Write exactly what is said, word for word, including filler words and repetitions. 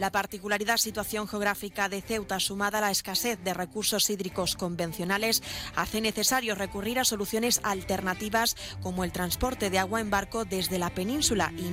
La particularidad situación geográfica de Ceuta, sumada a la escasez de recursos hídricos convencionales, hace necesario recurrir a soluciones alternativas como el transporte de agua en barco desde la península y